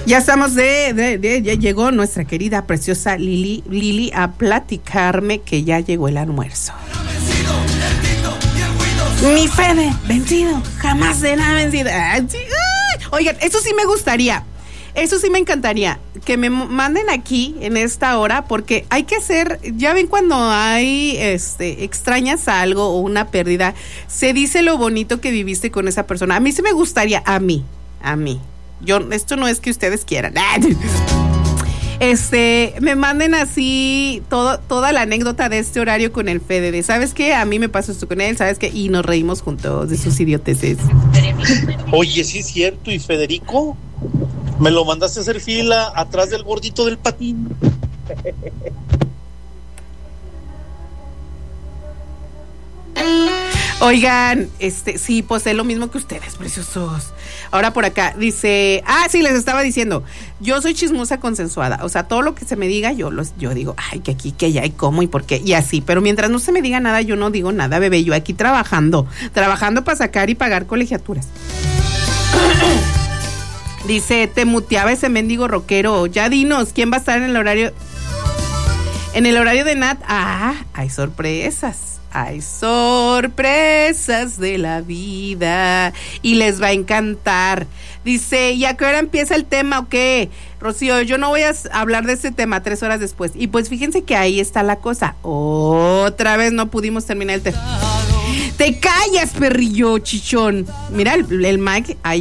Ya estamos ya llegó nuestra querida, preciosa Lili a platicarme que ya llegó el almuerzo. Mi Fede, vencido, jamás será vencido. Oigan, eso sí me gustaría, eso sí me encantaría, que me manden aquí en esta hora, porque hay que hacer, ya ven cuando hay, extrañas algo o una pérdida, se dice lo bonito que viviste con esa persona. A mí sí me gustaría, a mí. Esto no es que ustedes quieran. Me manden así toda la anécdota de este horario con el Fede, de ¿sabes qué? A mí me pasó esto con él, ¿sabes qué? Y nos reímos juntos de sus idioteces. Oye, sí es cierto, ¿y Federico? Me lo mandaste a hacer fila atrás del gordito del patín. Oigan, sí, pues es lo mismo que ustedes, preciosos. Ahora por acá, dice, sí, les estaba diciendo, yo soy chismosa consensuada, o sea, todo lo que se me diga, yo digo, ay, que aquí, que allá, y cómo, y por qué, y así, pero mientras no se me diga nada, yo no digo nada, bebé, yo aquí trabajando para sacar y pagar colegiaturas. Dice, te muteaba ese mendigo rockero, ya dinos, ¿quién va a estar en el horario de Nat? Hay sorpresas. Hay sorpresas de la vida y les va a encantar. Dice, ¿y a qué hora empieza el tema o qué? Rocío, yo no voy a hablar de este tema 3 horas después. Y pues fíjense que ahí está la cosa. Otra vez no pudimos terminar el tema. ¡Te callas, perrillo chichón! Mira, el Mike ahí